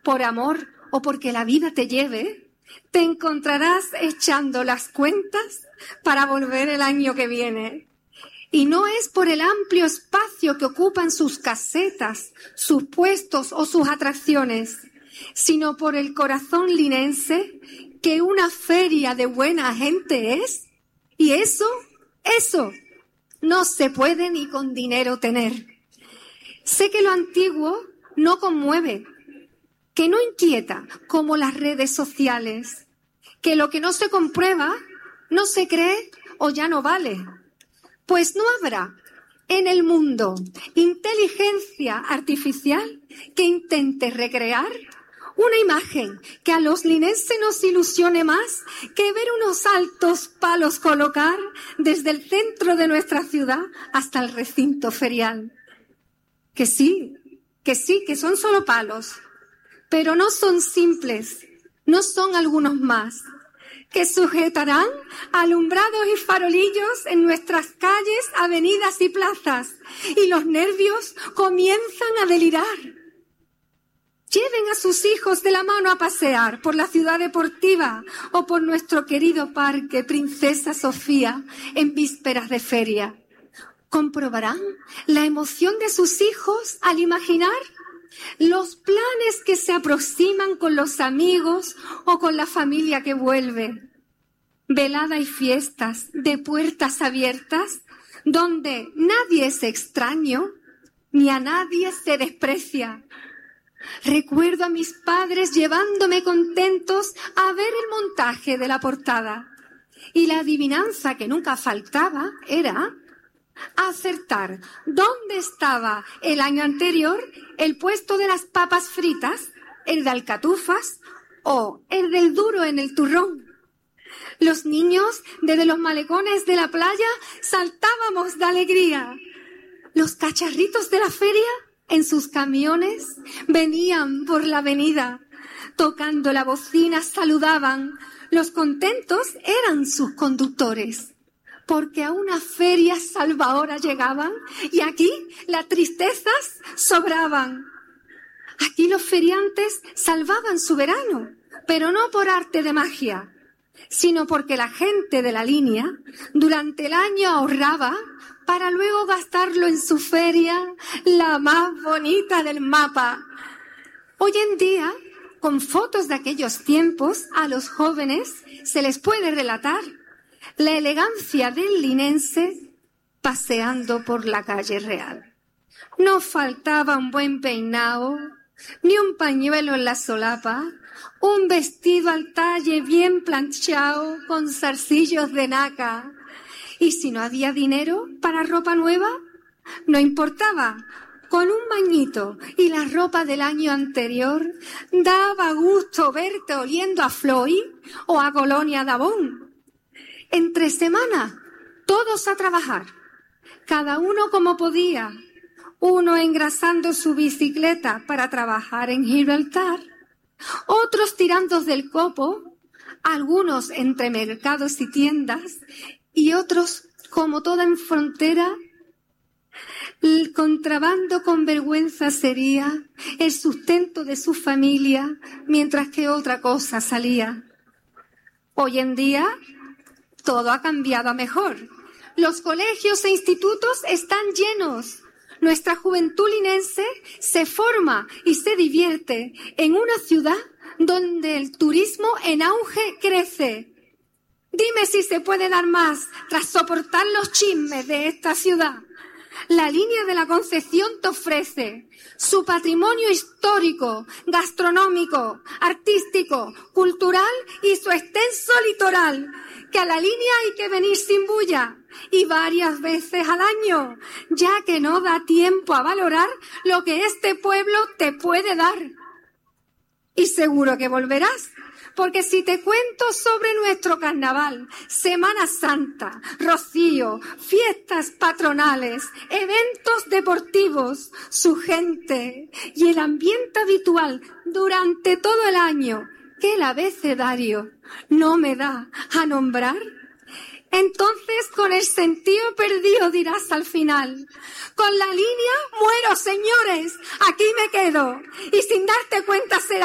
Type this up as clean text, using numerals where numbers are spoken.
por amor o porque la vida te lleve, te encontrarás echando las cuentas para volver el año que viene. Y no es por el amplio espacio que ocupan sus casetas, sus puestos o sus atracciones, sino por el corazón linense que una feria de buena gente es. Y eso no se puede ni con dinero tener. Sé que lo antiguo no conmueve, que no inquieta como las redes sociales, que lo que no se comprueba no se cree o ya no vale. Pues no habrá en el mundo inteligencia artificial que intente recrear una imagen que a los linenses nos ilusione más que ver unos altos palos colocar desde el centro de nuestra ciudad hasta el recinto ferial. Que sí, que son solo palos, pero no son simples, no son algunos más, que sujetarán alumbrados y farolillos en nuestras calles, avenidas y plazas, y los nervios comienzan a delirar. Lleven a sus hijos de la mano a pasear por la ciudad deportiva o por nuestro querido parque Princesa Sofía en vísperas de feria. Comprobarán la emoción de sus hijos al imaginar los planes que se aproximan con los amigos o con la familia que vuelve. Velada y fiestas de puertas abiertas, donde nadie es extraño ni a nadie se desprecia. Recuerdo a mis padres llevándome contentos a ver el montaje de la portada. Y la adivinanza que nunca faltaba era acertar dónde estaba el año anterior el puesto de las papas fritas, el de alcatufas o el del duro en el turrón. Los niños desde los malecones de la playa saltábamos de alegría. Los cacharritos de la feria en sus camiones venían por la avenida. Tocando la bocina saludaban. Los contentos eran sus conductores, porque a una feria salvadora llegaban y aquí las tristezas sobraban. Aquí los feriantes salvaban su verano, pero no por arte de magia, sino porque la gente de la línea durante el año ahorraba para luego gastarlo en su feria, la más bonita del mapa. Hoy en día, con fotos de aquellos tiempos, a los jóvenes se les puede relatar la elegancia del linense paseando por la calle real. No faltaba un buen peinado, ni un pañuelo en la solapa, un vestido al talle bien planchado con zarcillos de naca. Y si no había dinero para ropa nueva, no importaba. Con un bañito y la ropa del año anterior, daba gusto verte oliendo a Floyd o a Colonia Dabón. Entre semana, todos a trabajar, cada uno como podía, uno engrasando su bicicleta para trabajar en Gibraltar, otros tirando del copo, algunos entre mercados y tiendas, y otros, como toda en frontera, el contrabando con vergüenza sería el sustento de su familia, mientras que otra cosa salía. Hoy en día, todo ha cambiado a mejor. Los colegios e institutos están llenos. Nuestra juventud linense se forma y se divierte en una ciudad donde el turismo en auge crece. Dime si se puede dar más tras soportar los chismes de esta ciudad. La línea de la Concepción te ofrece su patrimonio histórico, gastronómico, artístico, cultural y su extenso litoral, que a la línea hay que venir sin bulla y varias veces al año, ya que no da tiempo a valorar lo que este pueblo te puede dar. Y seguro que volverás, porque si te cuento sobre nuestro carnaval, Semana Santa, Rocío, fiestas patronales, eventos deportivos, su gente y el ambiente habitual durante todo el año, que el abecedario no me da a nombrar, entonces con el sentido perdido dirás al final: con la línea muero, señores, aquí me quedo, y sin darte cuenta será